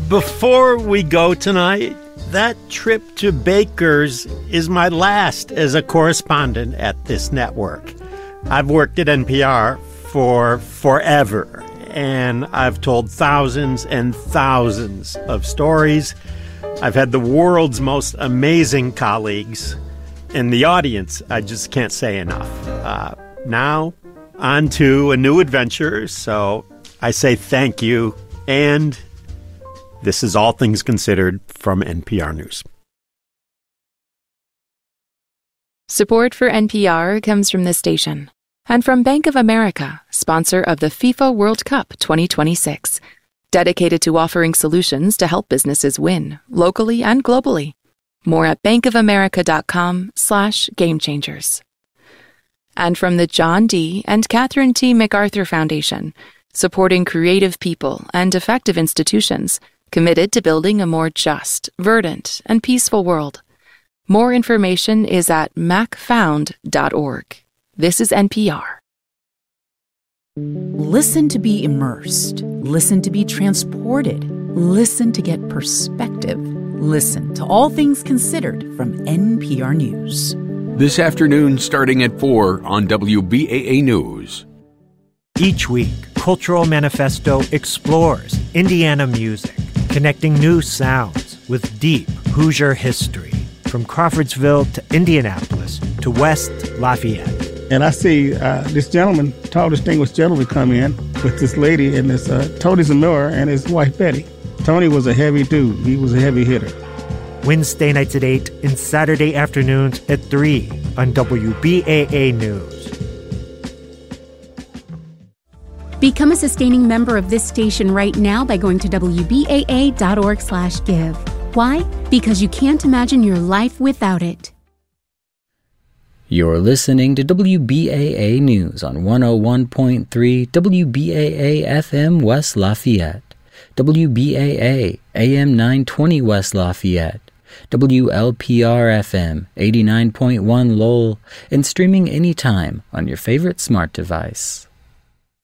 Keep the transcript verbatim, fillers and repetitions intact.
Before we go tonight, that trip to Baker's is my last as a correspondent at this network. I've worked at N P R for forever, and I've told thousands and thousands of stories. I've had the world's most amazing colleagues. And the audience, I just can't say enough. Uh, now, on to a new adventure, so I say thank you, and this is All Things Considered from N P R News. Support for N P R comes from this station and from Bank of America, sponsor of the FIFA World Cup twenty twenty-six, dedicated to offering solutions to help businesses win, locally and globally. More at bankofamerica.com slash game changers. And from the John D. and Catherine T. MacArthur Foundation, supporting creative people and effective institutions committed to building a more just, verdant, and peaceful world. More information is at mac found dot org. This is N P R. Listen to be immersed. Listen to be transported. Listen to get perspective. Listen to All Things Considered from N P R News. This afternoon, starting at four on W B A A News. Each week, Cultural Manifesto explores Indiana music, connecting new sounds with deep Hoosier history, from Crawfordsville to Indianapolis to West Lafayette. And I see uh, this gentleman, tall, distinguished gentleman, come in with this lady and this uh, Tony Zamora and his wife Betty. Tony was a heavy dude. He was a heavy hitter. Wednesday nights at eight and Saturday afternoons at three on W B A A News. Become a sustaining member of this station right now by going to W B A A dot org slash give. Why? Because you can't imagine your life without it. You're listening to W B A A News on one oh one point three W B A A F M West Lafayette, W B A A A M nine twenty West Lafayette, W L P R F M eighty-nine point one Lowell, and streaming anytime on your favorite smart device.